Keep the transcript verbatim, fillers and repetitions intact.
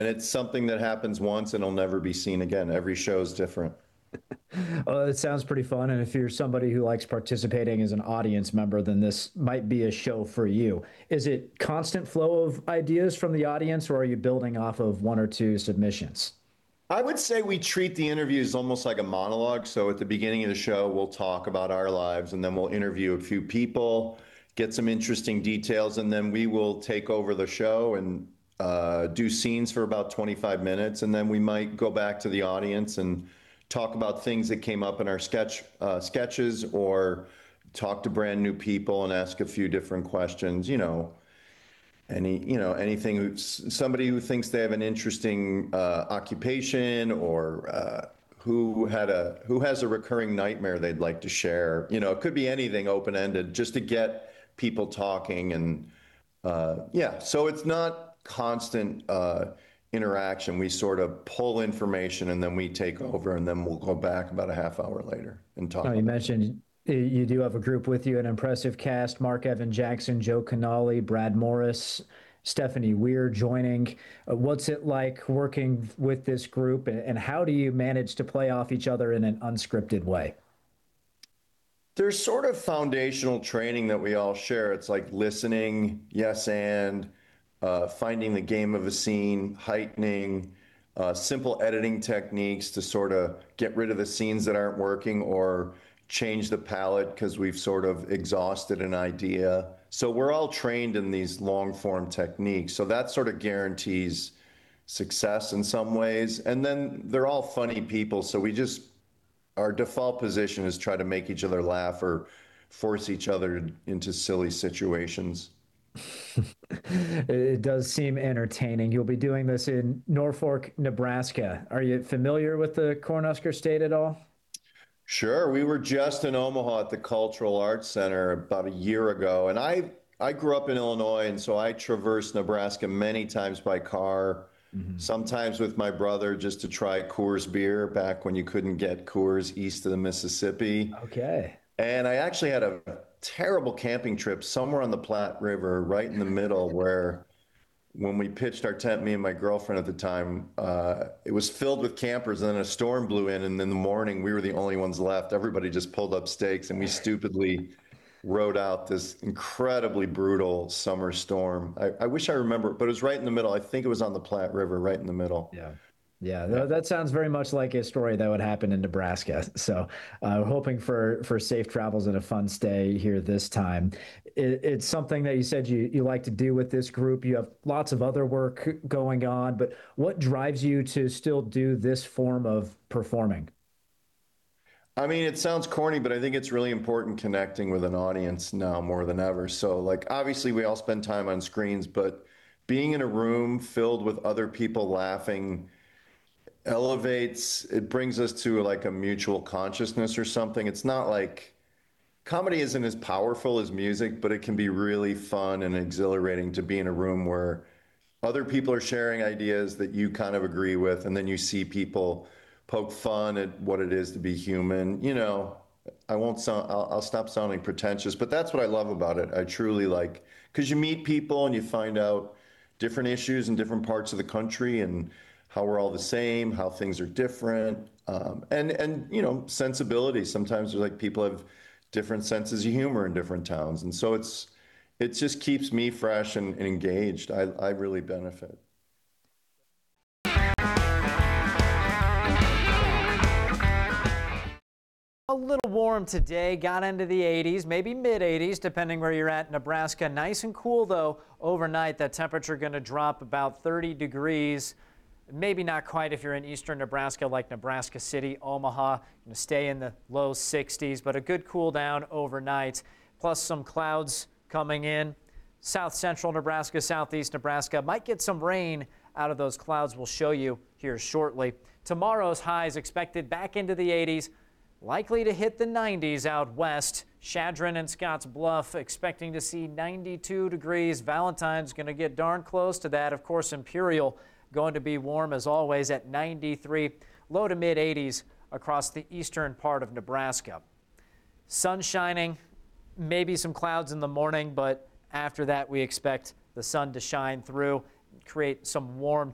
And it's something that happens once and it'll never be seen again. Every show is different. Well, it sounds pretty fun. And if you're somebody who likes participating as an audience member, then this might be a show for you. Is it constant flow of ideas from the audience, or are you building off of one or two submissions? I would say we treat the interviews almost like a monologue. So at the beginning of the show, we'll talk about our lives and then we'll interview a few people, get some interesting details, and then we will take over the show and uh, do scenes for about twenty-five minutes. And then we might go back to the audience and talk about things that came up in our sketch uh, sketches or talk to brand new people and ask a few different questions, you know, any, you know, anything, who's somebody who thinks they have an interesting uh, occupation or uh, who had a, who has a recurring nightmare they'd like to share. You know, it could be anything open-ended just to get people talking. And uh, yeah, so it's not constant uh, interaction. We sort of pull information and then we take over and then we'll go back about a half hour later and Now, talk you about it. mentioned uh, you do have a group with you, an impressive cast: Mark Evan Jackson, Joe Canali, Brad Morris, Stephanie Weir joining. Uh, what's it like working with this group, and, and how do you manage to play off each other in an unscripted way? There's sort of foundational training that we all share. It's like listening, yes, and uh, finding the game of a scene, heightening, uh, simple editing techniques to sort of get rid of the scenes that aren't working or change the palette because we've sort of exhausted an idea. So we're all trained in these long form techniques. So that sort of guarantees success in some ways. And then they're all funny people. So we just our default position is try to make each other laugh or force each other into silly situations. It does seem entertaining. You'll be doing this in Norfolk, Nebraska. Are you familiar with the Cornhusker State at all? Sure, we were just in Omaha at the Cultural Arts Center about a year ago, and I I grew up in Illinois, and so I traversed Nebraska many times by car, Mhm. sometimes with my brother just to try Coors beer back when you couldn't get Coors east of the Mississippi. Okay. And I actually had a terrible camping trip somewhere on the Platte River, right in the middle, where when we pitched our tent, me and my girlfriend at the time, uh, it was filled with campers, and then a storm blew in, and in the morning we were the only ones left. Everybody just pulled up stakes, and we stupidly rode out this incredibly brutal summer storm. I, I wish I remember, but it was right in the middle. I think it was on the Platte River, right in the middle. Yeah. Yeah, Yeah. th- that sounds very much like a story that would happen in Nebraska. So, uh, hoping for for safe travels and a fun stay here this time. It, it's something that you said you you like to do with this group. You have lots of other work going on, but what drives you to still do this form of performing? I mean, it sounds corny, but I think it's really important connecting with an audience now more than ever. So, like, obviously, we all spend time on screens, but being in a room filled with other people laughing elevates, it brings us to like a mutual consciousness or something. It's not like comedy isn't as powerful as music, but it can be really fun and exhilarating to be in a room where other people are sharing ideas that you kind of agree with, and then you see people poke fun at what it is to be human. You know, I won't sound, I'll, I'll stop sounding pretentious, but that's what I love about it. I truly like, because you meet people and you find out different issues in different parts of the country and how we're all the same, how things are different, um, and and you know, sensibility. Sometimes there's like people have different senses of humor in different towns, and so it's it just keeps me fresh and, and engaged. I, I really benefit. A little warm today, got into the eighties, maybe mid eighties, depending where you're at in Nebraska. Nice and cool, though, overnight. That temperature going to drop about thirty degrees. Maybe not quite if you're in eastern Nebraska, like Nebraska City, Omaha. Going to stay in the low sixties, but a good cool down overnight. Plus some clouds coming in. South central Nebraska, southeast Nebraska. Might get some rain out of those clouds. We'll show you here shortly. Tomorrow's highs expected back into the eighties. Likely to hit the nineties out west. Chadron and Scotts Bluff expecting to see ninety-two degrees. Valentine's going to get darn close to that. Of course, Imperial going to be warm as always at ninety-three. Low to mid eighties across the eastern part of Nebraska. Sun shining, maybe some clouds in the morning, but after that we expect the sun to shine through, create some warm